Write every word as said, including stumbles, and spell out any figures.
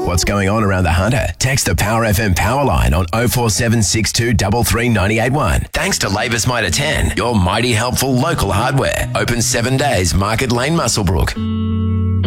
what's going on around the Hunter? Text the Power F M power line on oh four seven six two three three nine eight one. Thanks to Labour's Mitre ten, your mighty helpful local hardware. Open seven days, Market Lane, Muswellbrook.